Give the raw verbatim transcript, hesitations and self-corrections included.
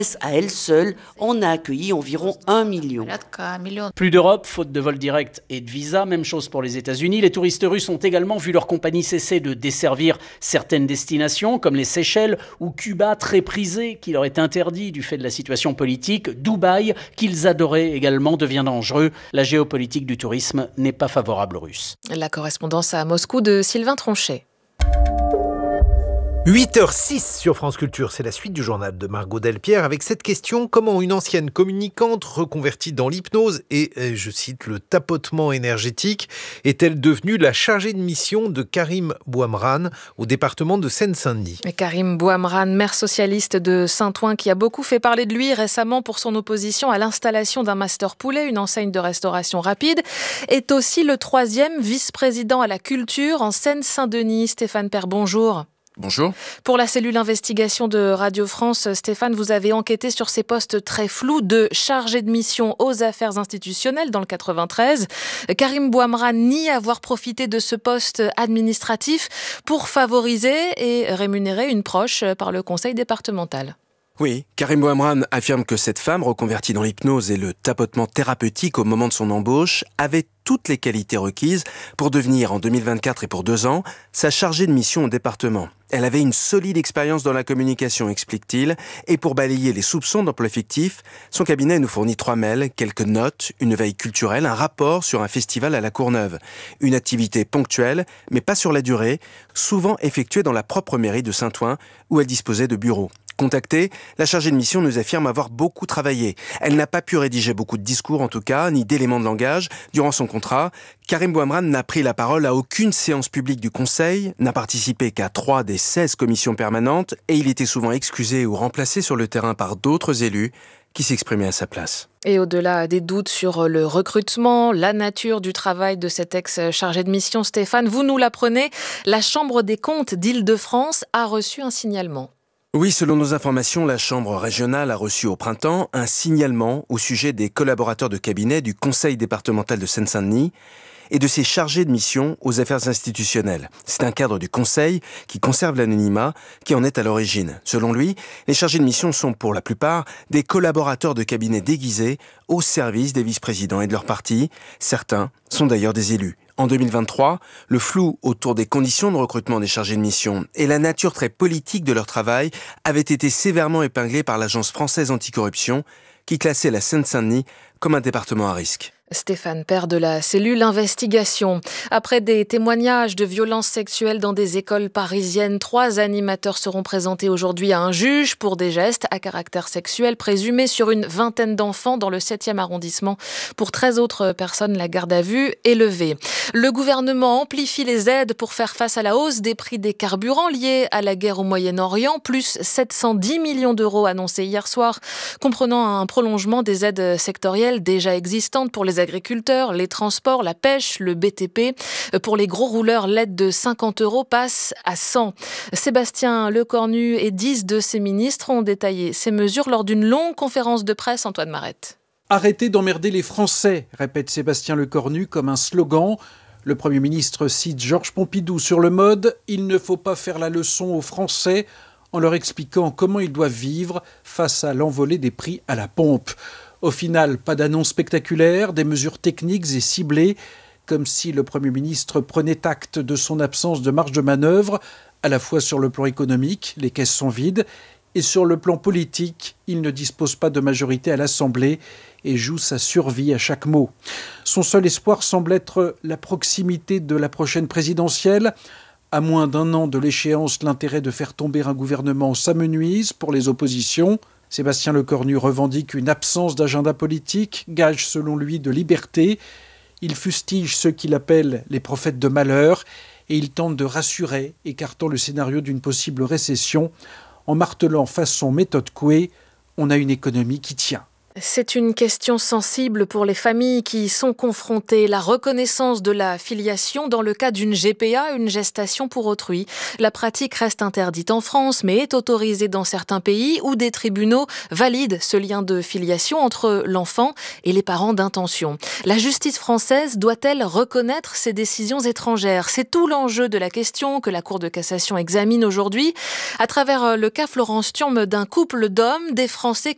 À elle seule, on a accueilli environ un million. Plus d'Europe, faute de vols directs et de visas, même chose pour les États-Unis. Les touristes russes ont également vu leur compagnie cesser de desservir certaines destinations, comme les Seychelles ou Cuba, très prisées, qui leur est interdit du fait de la situation politique. Dubaï, qu'ils adoraient également, devient dangereux. La géopolitique du tourisme n'est pas favorable aux Russes. La correspondance à Moscou de Sylvain Tronchet. huit heures six sur France Culture, c'est la suite du journal de Margot Delpierre avec cette question: comment une ancienne communicante reconvertie dans l'hypnose et, je cite, le tapotement énergétique est-elle devenue la chargée de mission de Karim Bouamrane au département de Seine-Saint-Denis? Karim Bouamrane, maire socialiste de Saint-Ouen, qui a beaucoup fait parler de lui récemment pour son opposition à l'installation d'un Master Poulet, une enseigne de restauration rapide, est aussi le troisième vice-président à la culture en Seine-Saint-Denis. Stéphane Père, bonjour. Bonjour. Pour la cellule investigation de Radio France, Stéphane, vous avez enquêté sur ces postes très flous de chargé de mission aux affaires institutionnelles dans le quatre-vingt-treize. Karim Bouamrane nie avoir profité de ce poste administratif pour favoriser et rémunérer une proche par le conseil départemental. Oui, Karim Bouamrane affirme que cette femme, reconvertie dans l'hypnose et le tapotement thérapeutique au moment de son embauche, avait toutes les qualités requises pour devenir, en deux mille vingt-quatre et pour deux ans, sa chargée de mission au département. Elle avait une solide expérience dans la communication, explique-t-il, et pour balayer les soupçons d'emploi fictif, son cabinet nous fournit trois mails, quelques notes, une veille culturelle, un rapport sur un festival à la Courneuve. Une activité ponctuelle, mais pas sur la durée, souvent effectuée dans la propre mairie de Saint-Ouen, où elle disposait de bureaux. Contactée, la chargée de mission nous affirme avoir beaucoup travaillé. Elle n'a pas pu rédiger beaucoup de discours en tout cas, ni d'éléments de langage. Durant son contrat, Karim Bouamrane n'a pris la parole à aucune séance publique du Conseil, n'a participé qu'à trois des seize commissions permanentes et il était souvent excusé ou remplacé sur le terrain par d'autres élus qui s'exprimaient à sa place. Et au-delà des doutes sur le recrutement, la nature du travail de cet ex-chargé de mission, Stéphane, vous nous l'apprenez, la Chambre des comptes d'Île-de-France a reçu un signalement. Oui, selon nos informations, la Chambre régionale a reçu au printemps un signalement au sujet des collaborateurs de cabinet du Conseil départemental de Seine-Saint-Denis et de ses chargés de mission aux affaires institutionnelles. C'est un cadre du Conseil qui conserve l'anonymat qui en est à l'origine. Selon lui, les chargés de mission sont pour la plupart des collaborateurs de cabinet déguisés au service des vice-présidents et de leur parti. Certains sont d'ailleurs des élus. En deux mille vingt-trois, le flou autour des conditions de recrutement des chargés de mission et la nature très politique de leur travail avaient été sévèrement épinglés par l'Agence française anticorruption qui classait la Seine-Saint-Denis comme un département à risque. Stéphane Père de la cellule investigation. Après des témoignages de violences sexuelles dans des écoles parisiennes, trois animateurs seront présentés aujourd'hui à un juge pour des gestes à caractère sexuel présumés sur une vingtaine d'enfants dans le septième arrondissement. Pour treize autres personnes, la garde à vue est levée. Le gouvernement amplifie les aides pour faire face à la hausse des prix des carburants liés à la guerre au Moyen-Orient, plus sept cent dix millions d'euros annoncés hier soir, comprenant un prolongement des aides sectorielles déjà existantes pour les agriculteurs, les transports, la pêche, le B T P. Pour les gros rouleurs, l'aide de cinquante euros passe à cent. Sébastien Lecornu et dix de ses ministres ont détaillé ces mesures lors d'une longue conférence de presse. Antoine Marette. Arrêtez d'emmerder les Français, répète Sébastien Lecornu comme un slogan. Le Premier ministre cite Georges Pompidou sur le mode « Il ne faut pas faire la leçon aux Français » en leur expliquant comment ils doivent vivre face à l'envolée des prix à la pompe. Au final, pas d'annonce spectaculaire, des mesures techniques et ciblées, comme si le Premier ministre prenait acte de son absence de marge de manœuvre, à la fois sur le plan économique, les caisses sont vides, et sur le plan politique, il ne dispose pas de majorité à l'Assemblée et joue sa survie à chaque mot. Son seul espoir semble être la proximité de la prochaine présidentielle. À moins d'un an de l'échéance, l'intérêt de faire tomber un gouvernement s'amenuise pour les oppositions. Sébastien Lecornu revendique une absence d'agenda politique, gage selon lui de liberté. Il fustige ceux qu'il appelle les prophètes de malheur et il tente de rassurer, écartant le scénario d'une possible récession, en martelant façon méthode Coué, on a une économie qui tient. C'est une question sensible pour les familles qui y sont confrontées. La reconnaissance de la filiation dans le cas d'une G P A, une gestation pour autrui. La pratique reste interdite en France, mais est autorisée dans certains pays où des tribunaux valident ce lien de filiation entre l'enfant et les parents d'intention. La justice française doit-elle reconnaître ces décisions étrangères ? C'est tout l'enjeu de la question que la Cour de cassation examine aujourd'hui à travers le cas Florence Thiorme d'un couple d'hommes, des Français qui